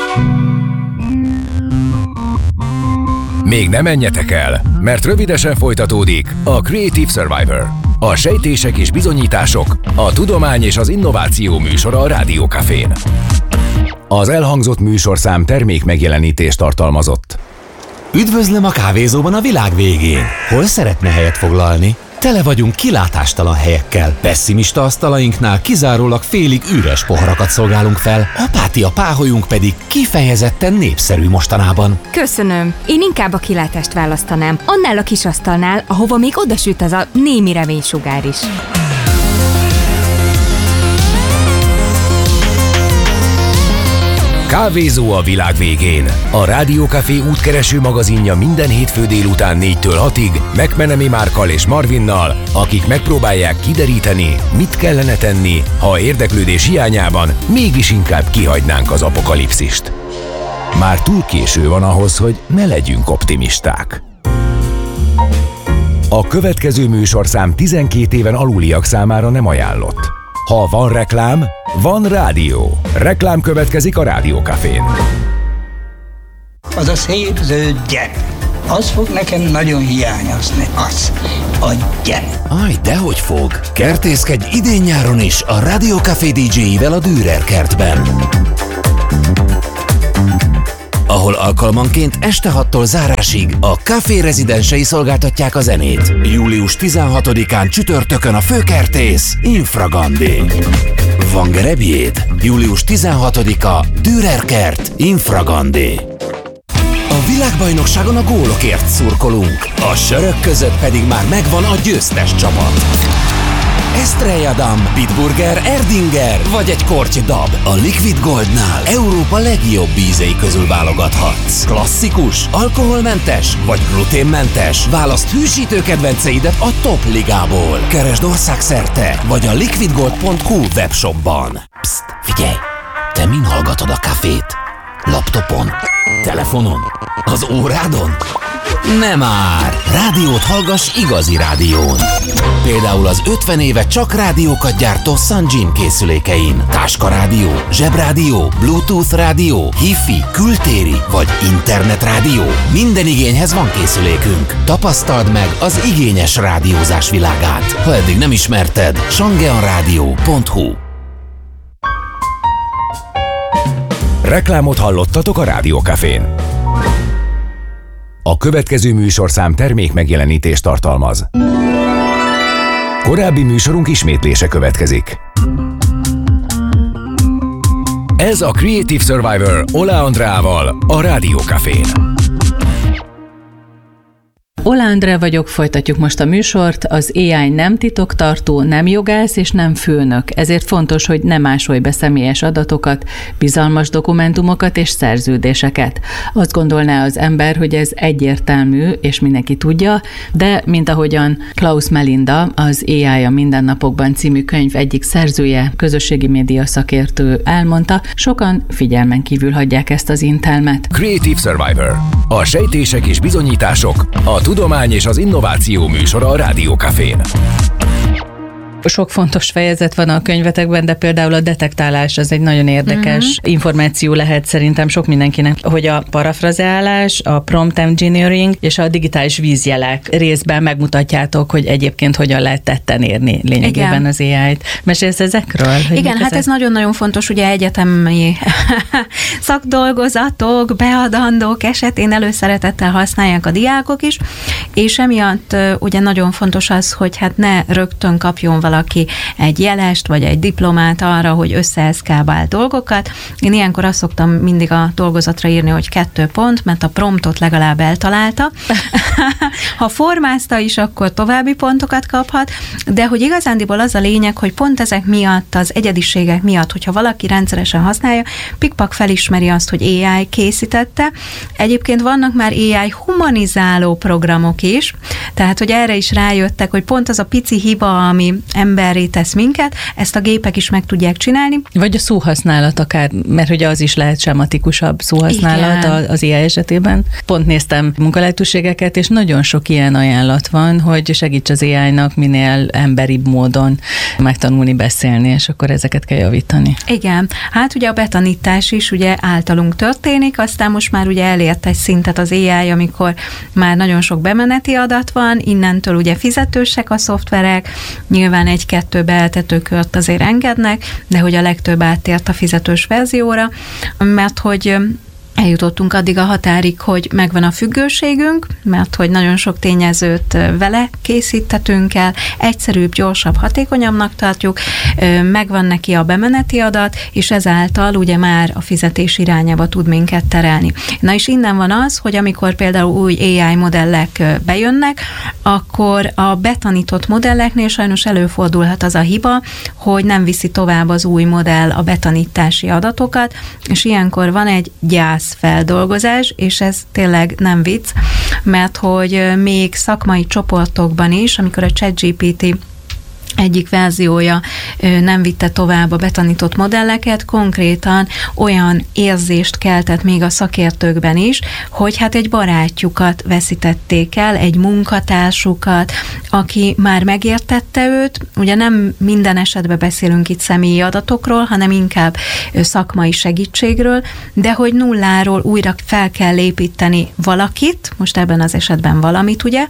Még nem menjetek el, mert rövidesen folytatódik a Creative Survivor. A sejtések és bizonyítások, a tudomány és az innováció műsora a Rádió Cafén. Az elhangzott műsorszám termék megjelenítést tartalmazott. Üdvözlöm a kávézóban a világ végén. Hol szeretne helyet foglalni? Tele vagyunk kilátástalan helyekkel. Pessimista asztalainknál kizárólag félig üres poharakat szolgálunk fel, apátia páholyunk pedig kifejezetten népszerű mostanában. Köszönöm. Én inkább a kilátást választanám. Annál a kis asztalnál, ahova még odasüt az a némi reménysugár is. Kávézó a világ végén. A Rádió Café útkereső magazinja minden hétfő délután négytől hatig McMenemy Márkkal és Marvinnal, akik megpróbálják kideríteni, mit kellene tenni, ha érdeklődés hiányában mégis inkább kihagynánk az apokalipszist. Már túl késő van ahhoz, hogy ne legyünk optimisták. A következő műsorszám tizenkét éven aluliak számára nem ajánlott. Ha van reklám, van rádió. Reklám következik a Rádió Cafén. Az a szép zöld gyep, az fog nekem nagyon hiányozni, az, a gyep. Aj, dehogy fog. Kertészkedj idén-nyáron is a Rádió Café dé dzséivel a Dürer kertben, ahol alkalmanként este hattól zárásig a Café rezidensei szolgáltatják a zenét. július tizenhatodikán csütörtökön a főkertész Infragandi. Van gerebjéd? július tizenhatodika Dürer kert Infragandi. A világbajnokságon a gólokért szurkolunk, a sörök között pedig már megvan a győztes csapat. Estrella Damm, Bitburger, Erdinger vagy egy korty dab. A Liquid Goldnál Európa legjobb ízei közül válogathatsz. Klasszikus, alkoholmentes vagy gluténmentes. Válaszd hűsítő kedvenceidet a top ligából. Keresd országszerte vagy a liquidgold pont hu webshopban. Psst, figyelj! Te min hallgatod a kafét? Laptopon? Telefonon? Az órádon? Nem már! Rádiót hallgass igazi rádión. Például az ötven éve csak rádiókat gyártó Sunjin készülékein. Táskarádió, zsebrádió, Bluetooth rádió, Hi-Fi, kültéri vagy internetrádió. Minden igényhez van készülékünk. Tapasztald meg az igényes rádiózás világát. Ha eddig nem ismerted, sangeanradio pont hu. Reklámot hallottatok a Rádió Cafén. A következő műsorszám termék megjelenítést tartalmaz. Korábbi műsorunk ismétlése következik. Ez a Creative Survivor Ola Andrával a Rádió Cafén. Ola Andrea vagyok, folytatjuk most a műsort. Az á i nem titoktartó, nem jogász és nem főnök, ezért fontos, hogy ne másolj be személyes adatokat, bizalmas dokumentumokat és szerződéseket. Azt gondolná az ember, hogy ez egyértelmű, és mindenki tudja, de mint ahogyan Klaus Melinda, az á i a mindennapokban című könyv egyik szerzője, közösségi média szakértő elmondta, sokan figyelmen kívül hagyják ezt az intelmet. Creative Survivor. A sejtések és bizonyítások, a tudomány és az innováció műsora a Rádió Cafén. Sok fontos fejezet van a könyvetekben, de például a detektálás az egy nagyon érdekes uh-huh. információ lehet szerintem sok mindenkinek, hogy a parafrazeálás, a prompt engineering és a digitális vízjelek részben megmutatjátok, hogy egyébként hogyan lehet tetten érni lényegében igen. az á í-t. Mesélsz ezekről? Igen, hát ezek? Ez nagyon-nagyon fontos, ugye egyetemi szakdolgozatok, beadandók esetén előszeretettel használják a diákok is, és emiatt ugye nagyon fontos az, hogy hát ne rögtön kapjon valaki egy jelest, vagy egy diplomát arra, hogy összeeszkábál dolgokat. Én ilyenkor azt szoktam mindig a dolgozatra írni, hogy kettő pont, mert a promptot legalább eltalálta. Ha formázta is, akkor további pontokat kaphat, de hogy igazándiból az a lényeg, hogy pont ezek miatt, az egyediségek miatt, hogyha valaki rendszeresen használja, pikpak felismeri azt, hogy á í készítette. Egyébként vannak már á í humanizáló programok is, tehát hogy erre is rájöttek, hogy pont az a pici hiba, ami emberré tesz minket, ezt a gépek is meg tudják csinálni. Vagy a szóhasználat akár, mert hogy az is lehet sematikusabb szóhasználat igen. az á í esetében. Pont néztem munkalehetőségeket, és nagyon sok ilyen ajánlat van, hogy segíts az á í-nak minél emberibb módon megtanulni beszélni, és akkor ezeket kell javítani. Igen, hát ugye a betanítás is ugye általunk történik, aztán most már ugye elért egy szintet az á í, amikor már nagyon sok bemeneti adat van, innentől ugye fizetősek a szoftverek, nyilván egy-kettő beeltetőkört azért engednek, de hogy a legtöbb áttért a fizetős verzióra, mert hogy eljutottunk addig a határig, hogy megvan a függőségünk, mert hogy nagyon sok tényezőt vele készítetünk el, egyszerűbb, gyorsabb, hatékonyabbnak tartjuk, megvan neki a bemeneti adat, és ezáltal ugye már a fizetés irányába tud minket terelni. Na és innen van az, hogy amikor például új á í modellek bejönnek, akkor a betanított modelleknél sajnos előfordulhat az a hiba, hogy nem viszi tovább az új modell a betanítási adatokat, és ilyenkor van egy gyász feldolgozás, és ez tényleg nem vicc, mert hogy még szakmai csoportokban is, amikor a ChatGPT egyik verziója nem vitte tovább a betanított modelleket, konkrétan olyan érzést keltett még a szakértőkben is, hogy hát egy barátjukat veszítették el, egy munkatársukat, aki már megértette őt, ugye nem minden esetben beszélünk itt személyi adatokról, hanem inkább szakmai segítségről, de hogy nulláról újra fel kell építeni valakit, most ebben az esetben valamit, ugye,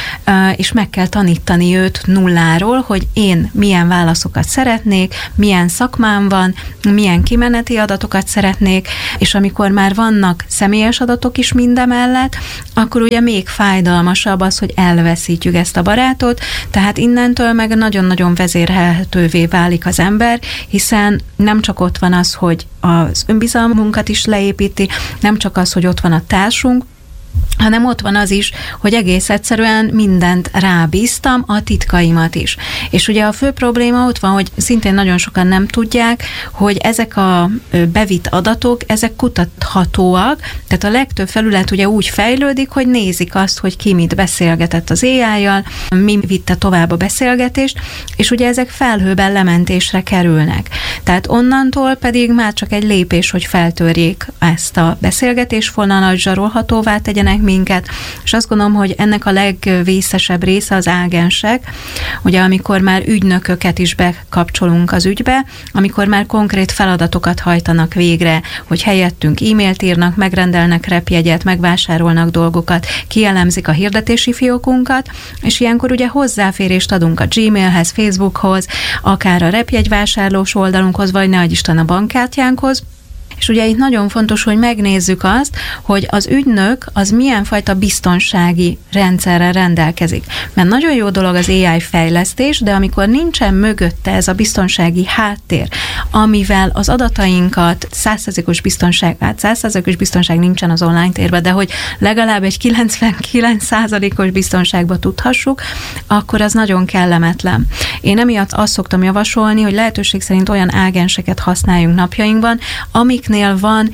és meg kell tanítani őt nulláról, hogy én milyen válaszokat szeretnék, milyen szakmám van, milyen kimeneti adatokat szeretnék, és amikor már vannak személyes adatok is mindemellett, akkor ugye még fájdalmasabb az, hogy elveszítjük ezt a barátot, tehát innentől meg nagyon-nagyon vezérelhetővé válik az ember, hiszen nem csak ott van az, hogy az önbizalmunkat is leépíti, nem csak az, hogy ott van a társunk, hanem ott van az is, hogy egész egyszerűen mindent rábíztam, a titkaimat is. És ugye a fő probléma ott van, hogy szintén nagyon sokan nem tudják, hogy ezek a bevitt adatok, ezek kutathatóak, tehát a legtöbb felület ugye úgy fejlődik, hogy nézik azt, hogy ki mit beszélgetett az á í-jal, mi vitte tovább a beszélgetést, és ugye ezek felhőben lementésre kerülnek. Tehát onnantól pedig már csak egy lépés, hogy feltörjék ezt a beszélgetésfonalat, zsarolhatóvá tegyenek minket, és azt gondolom, hogy ennek a legvészesebb része az ágensek, ugye amikor már ügynököket is bekapcsolunk az ügybe, amikor már konkrét feladatokat hajtanak végre, hogy helyettünk e-mailt írnak, megrendelnek repjegyet, megvásárolnak dolgokat, kielemzik a hirdetési fiókunkat, és ilyenkor ugye hozzáférést adunk a Gmailhez, Facebookhoz, akár a repjegyvásárlós oldalunkhoz, vagy ne adj Isten a bankkártyánkhoz. És ugye itt nagyon fontos, hogy megnézzük azt, hogy az ügynök az milyen fajta biztonsági rendszerrel rendelkezik. Mert nagyon jó dolog az á í fejlesztés, de amikor nincsen mögötte ez a biztonsági háttér, amivel az adatainkat száz százalékos biztonság, hát száz százalékos biztonság nincsen az online térben, de hogy legalább egy kilencvenkilenc százalékos biztonságba tudhassuk, akkor az nagyon kellemetlen. Én emiatt azt szoktam javasolni, hogy lehetőség szerint olyan ágenseket használjunk napjainkban, amiknél van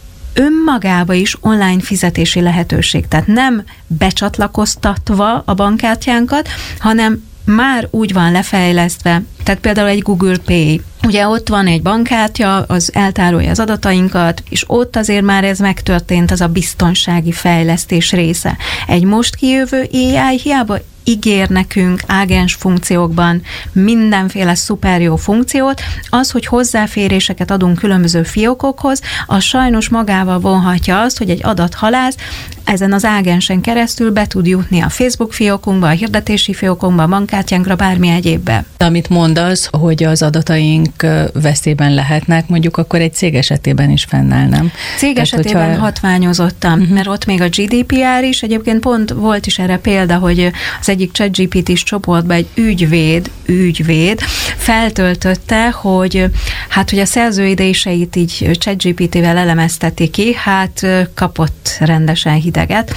önmagába is online fizetési lehetőség. Tehát nem becsatlakoztatva a bankkártyánkat, hanem már úgy van lefejlesztve, tehát például egy Google Pay. Ugye ott van egy bankkártya, az eltárolja az adatainkat, és ott azért már ez megtörtént, az a biztonsági fejlesztés része. Egy most kijövő á í hiába ígér nekünk ágens funkciókban mindenféle szuper jó funkciót, az, hogy hozzáféréseket adunk különböző fiókokhoz, az sajnos magával vonhatja azt, hogy egy adathalász ezen az ágensen keresztül be tud jutni a Facebook fiókunkba, a hirdetési fiókunkba, a bankkártyánkra, bármi egyébbe. Amit mondasz, hogy az adataink veszélyben lehetnek, mondjuk akkor egy cég esetében is fennáll, nem? Cég Tehát, esetében hogyha... hatványozottan, uh-huh. mert ott még a gé dé pé er is, egyébként pont volt is erre példa, hogy az egyik ChatGPT-s csoportban egy ügyvéd, ügyvéd feltöltötte, hogy hát, hogy a szerződéseit így ChatGPT-vel elemezteti ki, hát kapott rendesen hideget,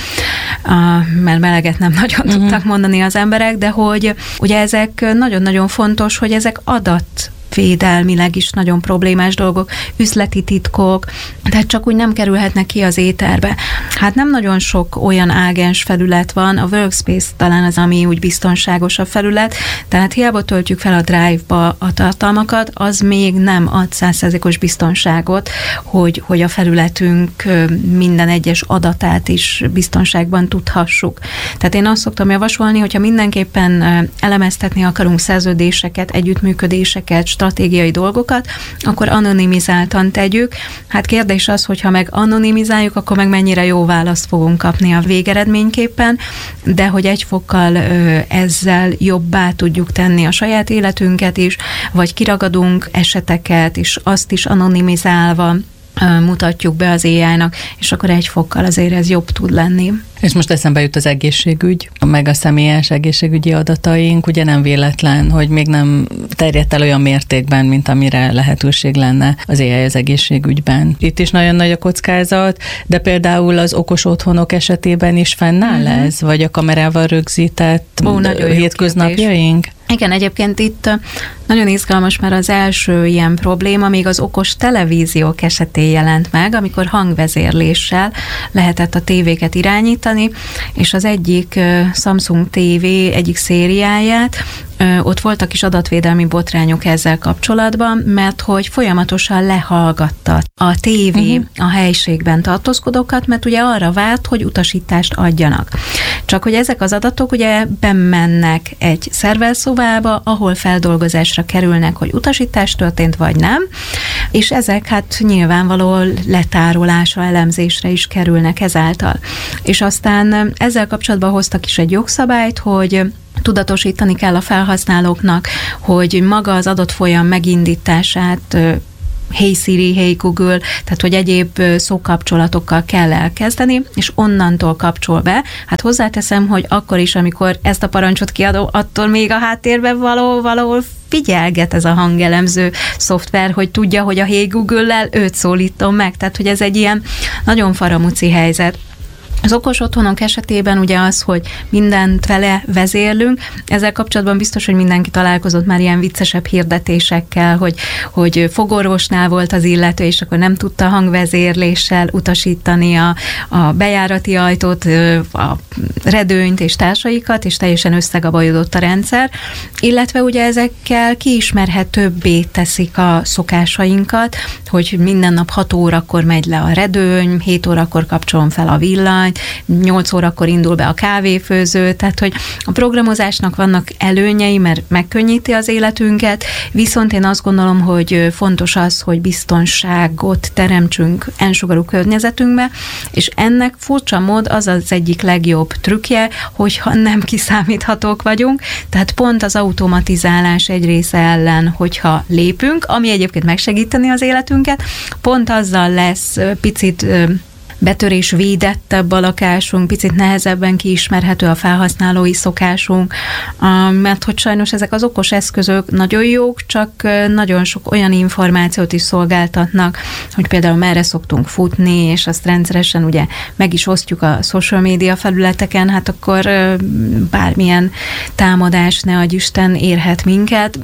mert meleget nem nagyon uh-huh. tudtak mondani az emberek, de hogy ugye ezek nagyon-nagyon fontos, hogy ezek adat védelmileg is nagyon problémás dolgok, üzleti titkok, tehát csak úgy nem kerülhetnek ki az éterbe. Hát nem nagyon sok olyan ágens felület van, a Workspace talán az, ami úgy biztonságosabb felület, tehát hiába töltjük fel a Drive-ba a tartalmakat, az még nem ad száz százalékos biztonságot, hogy, hogy a felületünk minden egyes adatát is biztonságban tudhassuk. Tehát én azt szoktam javasolni, hogyha mindenképpen elemeztetni akarunk szerződéseket, együttműködéseket, stratégiai dolgokat, akkor anonimizáltan tegyük. Hát kérdés az, hogyha meg anonimizáljuk, akkor meg mennyire jó választ fogunk kapni a végeredményképpen, de hogy egy fokkal ö, ezzel jobbá tudjuk tenni a saját életünket is, vagy kiragadunk eseteket, és azt is anonimizálva mutatjuk be az á í-nak, és akkor egy fokkal azért ez jobb tud lenni. És most eszembe jut az egészségügy, meg a személyes egészségügyi adataink, ugye nem véletlen, hogy még nem terjedt el olyan mértékben, mint amire lehetőség lenne az á í az egészségügyben. Itt is nagyon nagy a kockázat, de például az okos otthonok esetében is fennáll mm-hmm. ez, vagy a kamerával rögzített Ó, hétköznapjaink? Igen, egyébként itt nagyon izgalmas, mert az első ilyen probléma még az okos televíziók esetén jelent meg, amikor hangvezérléssel lehetett a tévéket irányítani, és az egyik Samsung té vé egyik szériáját, ott voltak is adatvédelmi botrányok ezzel kapcsolatban, mert hogy folyamatosan lehallgatta a tévé uh-huh. a helyiségben tartózkodókat, mert ugye arra várt, hogy utasítást adjanak. Csak hogy ezek az adatok ugye bemennek egy szerverszobába, ahol feldolgozásra kerülnek, hogy utasítás történt, vagy nem, és ezek hát nyilvánvaló letárolásra, elemzésre is kerülnek ezáltal. És aztán ezzel kapcsolatban hoztak is egy jogszabályt, hogy tudatosítani kell a felhasználóknak, hogy maga az adott folyam megindítását Hey Siri, Hey Google, tehát hogy egyéb szókapcsolatokkal kell elkezdeni, és onnantól kapcsol be. Hát hozzáteszem, hogy akkor is, amikor ezt a parancsot kiadom, attól még a háttérben való, valahol figyelget ez a hangelemző szoftver, hogy tudja, hogy a Hey Google-lel őt szólítom meg. Tehát, hogy ez egy ilyen nagyon faramuci helyzet. Az okos otthonok esetében ugye az, hogy mindent vele vezérlünk, ezzel kapcsolatban biztos, hogy mindenki találkozott már ilyen viccesebb hirdetésekkel, hogy, hogy fogorvosnál volt az illető, és akkor nem tudta hangvezérléssel utasítani a, a bejárati ajtót, a redőnyt és társaikat, és teljesen összegabajodott a rendszer, illetve ugye ezekkel kiismerhetőbbé teszik a szokásainkat, hogy minden nap hat órakor megy le a redőny, hét órakor kapcsolom fel a villany, nyolc órakor indul be a kávéfőző, tehát hogy a programozásnak vannak előnyei, mert megkönnyíti az életünket, viszont én azt gondolom, hogy fontos az, hogy biztonságot teremtsünk ensugarú környezetünkbe, és ennek furcsa mód az az egyik legjobb trükkje, hogyha nem kiszámíthatók vagyunk, tehát pont az automatizálás egy része ellen, hogyha lépünk, ami egyébként megsegíteni az életünket, pont azzal lesz picit betörés védettebb a lakásunk, picit nehezebben kiismerhető a felhasználói szokásunk, mert hogy sajnos ezek az okos eszközök nagyon jók, csak nagyon sok olyan információt is szolgáltatnak, hogy például merre szoktunk futni, és azt rendszeresen ugye meg is osztjuk a social media felületeken, hát akkor bármilyen támadás, ne adj Isten, érhet minket.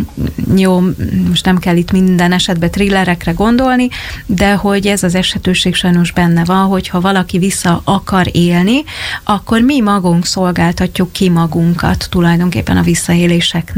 Jó, most nem kell itt minden esetben thrillerekre gondolni, de hogy ez az esetőség sajnos benne van, hogyha valaki vissza akar élni, akkor mi magunk szolgáltatjuk ki magunkat tulajdonképpen a visszaéléseknek.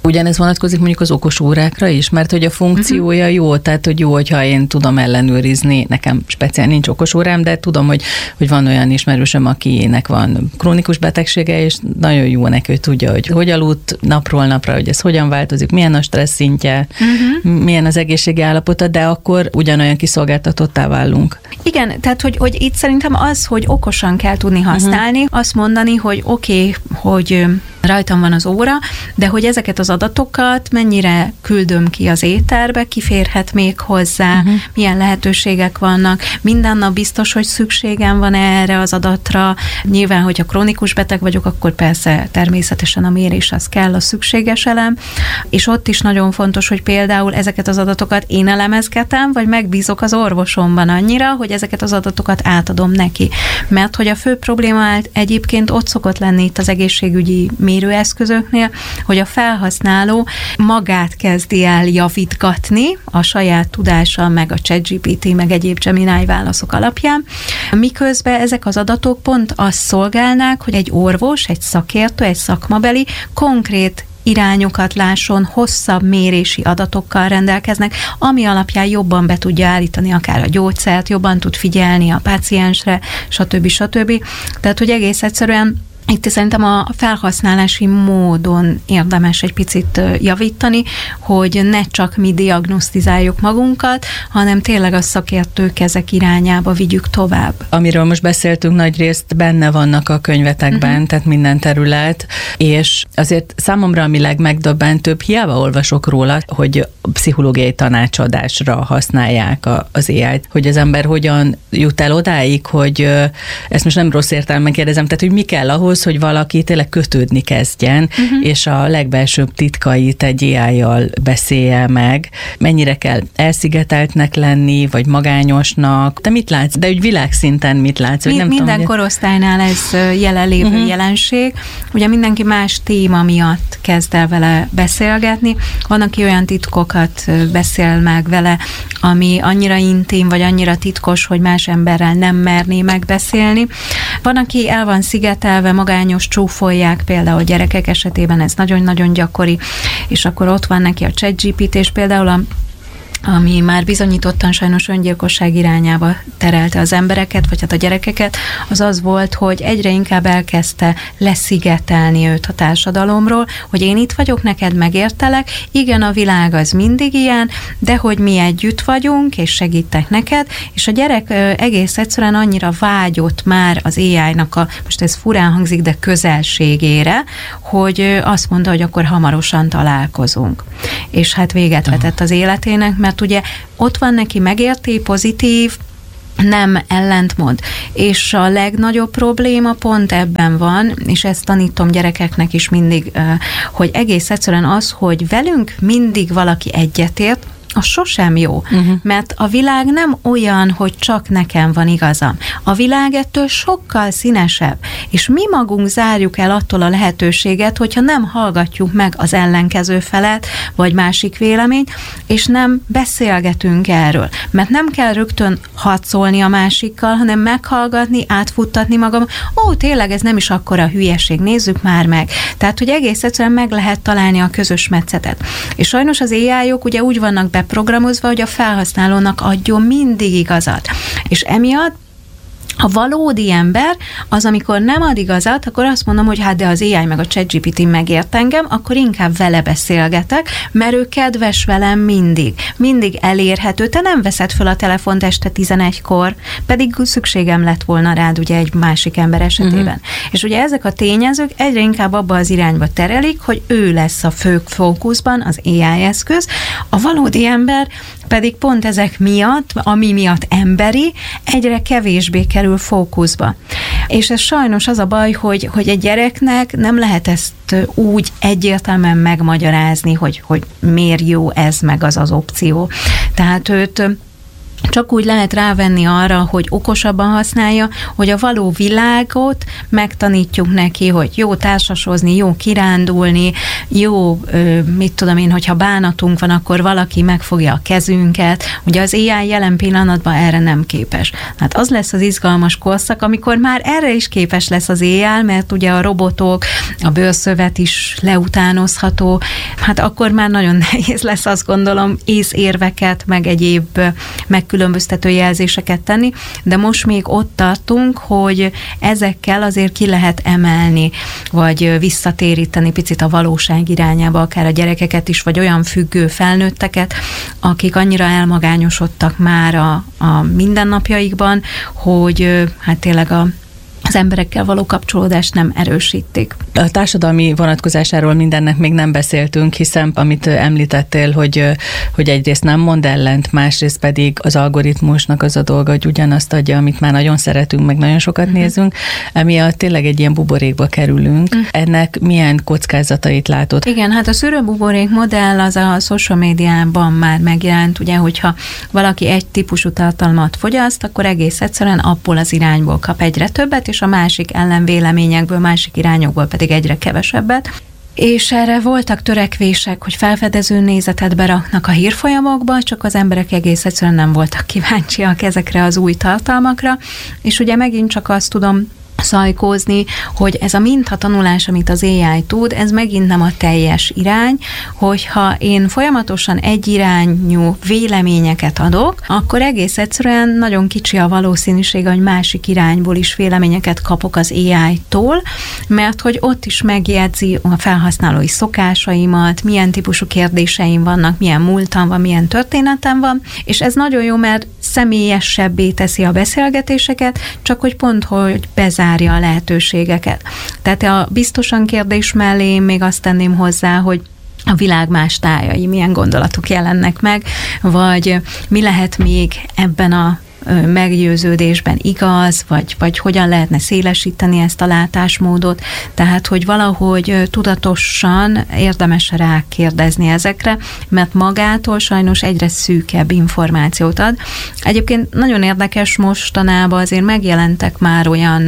Ugyanez vonatkozik mondjuk az okos órákra is, mert hogy a funkciója uh-huh. jó, tehát hogy jó, hogyha én tudom ellenőrizni, nekem speciál nincs okos órám, de tudom, hogy, hogy van olyan ismerősöm, akinek van krónikus betegsége, és nagyon jó neki, hogy tudja, hogy hogy aludt napról napra, hogy ez hogyan változik, milyen a stressz szintje, uh-huh. milyen az egészségi állapota, de akkor ugyanolyan kiszolgáltatottá válunk. Igen, tehát hogy, hogy itt szerintem az, hogy okosan kell tudni használni, uh-huh. azt mondani, hogy oké, okay, hogy rajtam van az óra, de hogy ezeket az adatokat mennyire küldöm ki az éterbe, kiférhet még hozzá, uh-huh. milyen lehetőségek vannak, minden nap biztos, hogy szükségem van erre az adatra. Nyilván, hogyha krónikus beteg vagyok, akkor persze természetesen a mérés az kell, a szükséges elem, és ott is nagyon fontos, hogy például ezeket az adatokat én elemezgetem, vagy megbízok az orvosomban annyira, hogy ezeket az adatokat átadom neki. Mert hogy a fő probléma egyébként ott szokott lenni itt az egészségügyi mérőeszközöknél, hogy a felhasználó magát kezdi el javítgatni a saját tudása, meg a ChatGPT, meg egyéb Gemini válaszok alapján, miközben ezek az adatok pont azt szolgálnák, hogy egy orvos, egy szakértő, egy szakmabeli konkrét irányokat lásson, hosszabb mérési adatokkal rendelkeznek, ami alapján jobban be tudja állítani akár a gyógyszert, jobban tud figyelni a páciensre, stb. stb. Tehát, hogy egész egyszerűen itt szerintem a felhasználási módon érdemes egy picit javítani, hogy ne csak mi diagnosztizáljuk magunkat, hanem tényleg a szakértők ezek irányába vigyük tovább. Amiről most beszéltünk, nagy részt benne vannak a könyvetekben, uh-huh. tehát minden terület, és azért számomra ami legmegdöbbentőbb, hiába olvasok róla, hogy pszichológiai tanácsadásra használják a, az á í-t, hogy az ember hogyan jut el odáig, hogy ezt most nem rossz értelemben kérdezem, tehát hogy mi kell ahhoz, hogy valaki tényleg kötődni kezdjen, uh-huh. és a legbelsőbb titkait egy á í-jal beszélje meg. Mennyire kell elszigeteltnek lenni, vagy magányosnak. Te mit látsz? De úgy világszinten mit látsz? Mi, nem minden tudom, korosztálynál ez jelenlévő uh-huh. jelenség. Ugye mindenki más téma miatt kezd el vele beszélgetni. Van, aki olyan titkokat beszél meg vele, ami annyira intim, vagy annyira titkos, hogy más emberrel nem merné megbeszélni. Van, aki el van szigetelve, magányos, csúfolják, például gyerekek esetében ez nagyon-nagyon gyakori, és akkor ott van neki a ChatGPT, és például a ami már bizonyítottan sajnos öngyilkosság irányába terelte az embereket, vagy hát a gyerekeket, az az volt, hogy egyre inkább elkezdte leszigetelni őt a társadalomról, hogy én itt vagyok, neked megértelek, igen, a világ az mindig ilyen, de hogy mi együtt vagyunk, és segítek neked, és a gyerek egész egyszerűen annyira vágyott már az á í-nak a, most ez furán hangzik, de közelségére, hogy azt mondta, hogy akkor hamarosan találkozunk. És hát véget vetett az életének, mert ugye ott van neki megérti, pozitív, nem ellentmond. És a legnagyobb probléma pont ebben van, és ezt tanítom gyerekeknek is mindig, hogy egész egyszerűen az, hogy velünk mindig valaki egyetért, az sosem jó, uh-huh. mert a világ nem olyan, hogy csak nekem van igazam. A világ ettől sokkal színesebb, és mi magunk zárjuk el attól a lehetőséget, hogyha nem hallgatjuk meg az ellenkező felet, vagy másik véleményt, és nem beszélgetünk erről. Mert nem kell rögtön harcolni a másikkal, hanem meghallgatni, átfuttatni magam. Ó, tényleg ez nem is akkora hülyeség, nézzük már meg. Tehát, hogy egész egyszerűen meg lehet találni a közös metszetet. És sajnos az á í-ok ugye úgy vannak be programozva, hogy a felhasználónak adjon mindig igazat. És emiatt a valódi ember az, amikor nem ad igazat, akkor azt mondom, hogy hát de az á í meg a ChatGPT megért engem, akkor inkább vele beszélgetek, mert ő kedves velem mindig. Mindig elérhető. Te nem veszed föl a telefont este tizenegykor, pedig szükségem lett volna rád ugye egy másik ember esetében. Uh-huh. És ugye ezek a tényezők egyre inkább abba az irányba terelik, hogy ő lesz a fő fókuszban, az á í eszköz, a valódi ember pedig pont ezek miatt, ami miatt emberi, egyre kevésbé kerül fókuszba. És ez sajnos az a baj, hogy, hogy egy gyereknek nem lehet ezt úgy egyértelműen megmagyarázni, hogy, hogy miért jó ez meg az az opció. Tehát őt csak úgy lehet rávenni arra, hogy okosabban használja, hogy a való világot megtanítjuk neki, hogy jó társasozni, jó kirándulni, jó, mit tudom én, hogyha bánatunk van, akkor valaki megfogja a kezünket. Ugye az á i jelen pillanatban erre nem képes. Hát az lesz az izgalmas korszak, amikor már erre is képes lesz az á i, mert ugye a robotok, a bőrszövet is leutánozható, hát akkor már nagyon nehéz lesz, azt gondolom, észérveket, meg egyéb megkülönböztető jelzéseket tenni, de most még ott tartunk, hogy ezekkel azért ki lehet emelni, vagy visszatéríteni picit a valóság irányába, akár a gyerekeket is, vagy olyan függő felnőtteket, akik annyira elmagányosodtak már a, a mindennapjaikban, hogy hát tényleg a az emberekkel való kapcsolódást nem erősítik. A társadalmi vonatkozásáról mindennek még nem beszéltünk, hiszen amit említettél, hogy, hogy egyrészt nem mond ellent, másrészt pedig az algoritmusnak az a dolga, hogy ugyanazt adja, amit már nagyon szeretünk, meg nagyon sokat uh-huh. nézünk, emiatt tényleg egy ilyen buborékba kerülünk. Uh-huh. Ennek milyen kockázatait látod? Igen, hát a szűrőbuborék modell az a social médiában már megjelent, ugye, hogyha valaki egy típusú tartalmat fogyaszt, akkor egész egyszerűen abból az irányból kap egyre többet, és a másik ellenvéleményekből, másik irányokból pedig egyre kevesebbet. És erre voltak törekvések, hogy felfedező nézetet beraknak a hírfolyamokba, csak az emberek egész egyszerűen nem voltak kíváncsiak ezekre az új tartalmakra, és ugye megint csak azt tudom szajkózni, hogy ez a mintatanulás, amit az á i tud, ez megint nem a teljes irány, hogyha én folyamatosan egyirányú véleményeket adok, akkor egész egyszerűen nagyon kicsi a valószínűsége, hogy másik irányból is véleményeket kapok az á i-tól, mert hogy ott is megjegyzi a felhasználói szokásaimat, milyen típusú kérdéseim vannak, milyen múltam van, milyen történetem van, és ez nagyon jó, mert személyesebbé teszi a beszélgetéseket, csak hogy pont, hogy bezárja a lehetőségeket. Tehát a biztosan kérdés mellé én még azt tenném hozzá, hogy a világ más tájai, milyen gondolatok jelennek meg, vagy mi lehet még ebben a meggyőződésben igaz, vagy, vagy hogyan lehetne szélesíteni ezt a látásmódot, tehát, hogy valahogy tudatosan érdemes rákérdezni ezekre, mert magától sajnos egyre szűkebb információt ad. Egyébként nagyon érdekes, mostanában azért megjelentek már olyan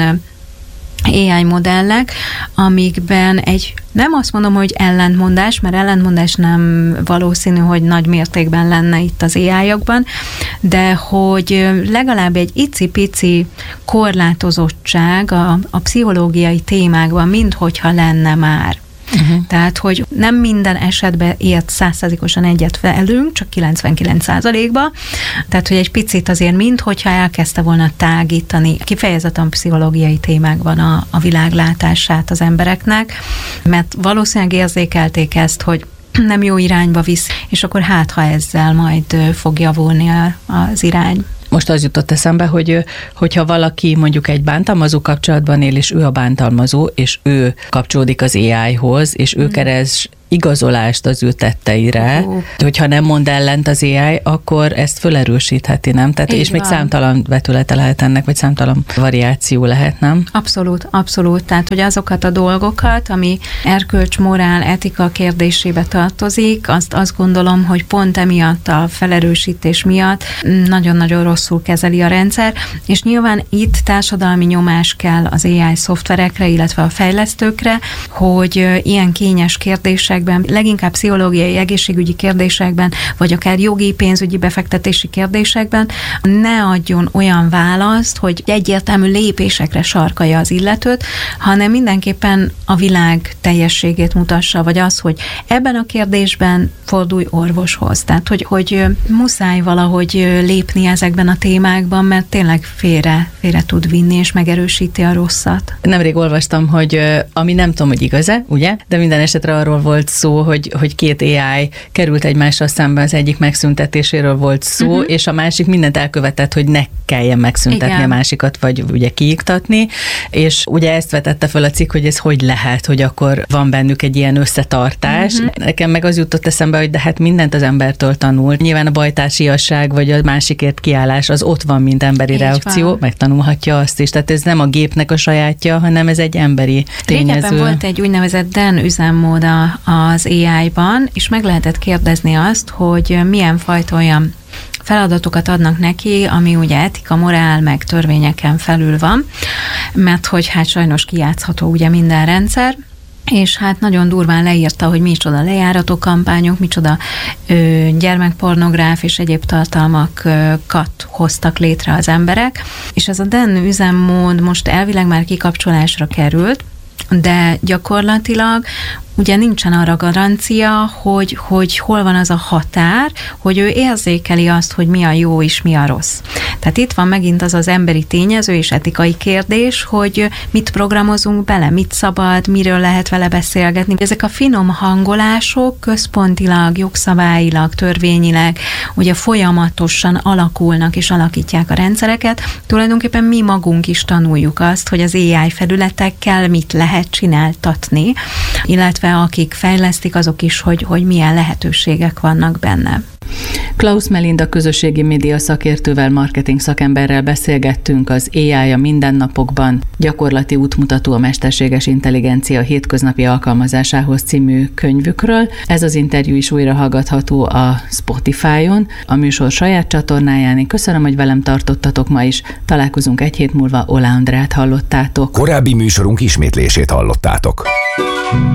á i modellek, amikben egy, nem azt mondom, hogy ellentmondás, mert ellentmondás nem valószínű, hogy nagy mértékben lenne itt az á i-okban, de hogy legalább egy icipici korlátozottság a, a pszichológiai témákban, minthogyha lenne már. Uh-huh. Tehát, hogy nem minden esetben ért száz százalékosan egyet velünk, csak kilencvenkilenc százalékban. Tehát, hogy egy picit azért, minthogyha elkezdte volna tágítani kifejezetten pszichológiai témákban a, a világlátását az embereknek, mert valószínűleg érzékelték ezt, hogy nem jó irányba visz, és akkor hát, ha ezzel majd fog javulni az irány. Most az jutott eszembe, hogy hogyha valaki mondjuk egy bántalmazó kapcsolatban él, és ő a bántalmazó, és ő kapcsolódik az á i-hoz, és ő mm. keres igazolást az ő tetteire, uh. hogyha nem mond ellent az á i, akkor ezt fölerősítheti, nem? Tehát, és van. Még számtalan vetülete lehet ennek, vagy számtalan variáció lehet, nem? Abszolút, abszolút. Tehát, hogy azokat a dolgokat, ami erkölcs, morál, etika kérdésébe tartozik, azt azt gondolom, hogy pont emiatt a felerősítés miatt nagyon-nagyon rosszul kezeli a rendszer, és nyilván itt társadalmi nyomás kell az á i szoftverekre, illetve a fejlesztőkre, hogy ilyen kényes kérdések, leginkább pszichológiai, egészségügyi kérdésekben, vagy akár jogi, pénzügyi befektetési kérdésekben ne adjon olyan választ, hogy egyértelmű lépésekre sarkalja az illetőt, hanem mindenképpen a világ teljességét mutassa, vagy az, hogy ebben a kérdésben fordulj orvoshoz. Tehát, hogy, hogy muszáj valahogy lépni ezekben a témákban, mert tényleg félre, félre tud vinni, és megerősíti a rosszat. Nemrég olvastam, hogy ami nem tudom, hogy igaz-e, ugye? De minden esetre arról volt szó, hogy, hogy két á i került egymással szemben, az egyik megszüntetéséről volt szó, uh-huh. és a másik mindent elkövetett, hogy ne kelljen megszüntetni Igen. a másikat, vagy ugye kiiktatni, és ugye ezt vetette föl a cikk, hogy ez hogy lehet, hogy akkor van bennük egy ilyen összetartás. Uh-huh. Nekem meg az jutott eszembe, hogy de hát mindent az embertől tanul. Nyilván a bajtársiasság, vagy a másikért kiállás, az ott van, mint emberi Így reakció, van. Megtanulhatja azt is. Tehát ez nem a gépnek a sajátja, hanem ez egy emberi tényező. Régebben volt egy úgynevezett den üzemmód az á i-ban, és meg lehetett kérdezni azt, hogy milyen fajta olyan feladatokat adnak neki, ami ugye etika, morál, meg törvényeken felül van, mert hogy hát sajnos kijátszható ugye minden rendszer, és hát nagyon durván leírta, hogy micsoda lejárató kampányok, micsoda ö, gyermekpornográf és egyéb tartalmakat hoztak létre az emberek, és ez a D E N üzemmód most elvileg már kikapcsolásra került, de gyakorlatilag ugye nincsen arra garancia, hogy, hogy hol van az a határ, hogy ő érzékeli azt, hogy mi a jó és mi a rossz. Tehát itt van megint az az emberi tényező és etikai kérdés, hogy mit programozunk bele, mit szabad, miről lehet vele beszélgetni. Ezek a finom hangolások központilag, jogszabályilag, törvényileg ugye folyamatosan alakulnak és alakítják a rendszereket. Tulajdonképpen mi magunk is tanuljuk azt, hogy az á i felületekkel mit lehet csináltatni, illetve akik fejlesztik, azok is, hogy, hogy milyen lehetőségek vannak benne. Klaus Melinda közösségi média szakértővel, marketing szakemberrel beszélgettünk az á i a mindennapokban, gyakorlati útmutató a mesterséges intelligencia hétköznapi alkalmazásához című könyvükről. Ez az interjú is újra hallgatható a Spotify-on, a műsor saját csatornáján. Köszönöm, hogy velem tartottatok ma is. Találkozunk egy hét múlva, Oláh Andrát hallottátok. Korábbi műsorunk ismétlését hallottátok.